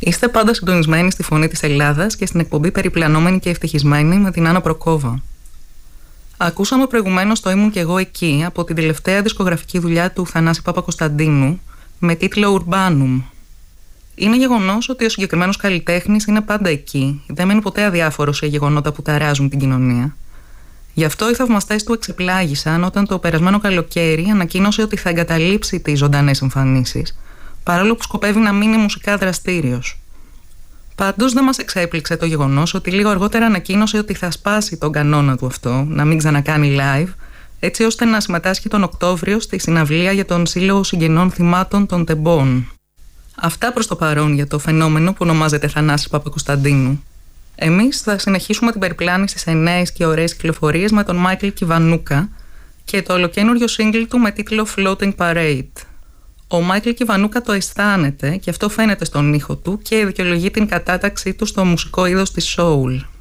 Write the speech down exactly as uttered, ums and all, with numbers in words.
Είστε πάντα συντονισμένοι στη Φωνή της Ελλάδας και στην εκπομπή Περιπλανόμενοι και Ευτυχισμένοι με την Άννα Προκόβα. Ακούσαμε προηγουμένως το «Ήμουν κι εγώ εκεί» από την τελευταία δισκογραφική δουλειά του Θανάση Παπακοσταντίνου με τίτλο Urbanum. Είναι γεγονός ότι ο συγκεκριμένος καλλιτέχνης είναι πάντα εκεί, δεν μένει ποτέ αδιάφορος σε γεγονότα που ταράζουν την κοινωνία. Γι' αυτό οι θαυμαστές του εξεπλάγησαν όταν το περασμένο καλοκαίρι ανακοίνωσε ότι θα εγκαταλείψει τις ζωντανές εμφανίσεις, παρόλο που σκοπεύει να μείνει μουσικά δραστήριος. Πάντως δεν μας εξέπληξε το γεγονός ότι λίγο αργότερα ανακοίνωσε ότι θα σπάσει τον κανόνα του αυτό, να μην ξανακάνει live, έτσι ώστε να συμμετάσχει τον Οκτώβριο στη συναυλία για τον Σύλλογο Συγγενών Θυμάτων των Τεμπών. Αυτά προς το παρόν για το φαινόμενο που ονομάζεται Θανάσης Παπακοσταντίνου. Εμείς θα συνεχίσουμε την περιπλάνηση σε νέες και ωραίες κυκλοφορίες με τον Μάικλ Κιβανούκα και το ολοκαίνουργιο σύγκλ του με τίτλο Floating Parade. Ο Μάικλ Κιβανούκα το αισθάνεται και αυτό φαίνεται στον ήχο του και δικαιολογεί την κατάταξή του στο μουσικό είδος της soul.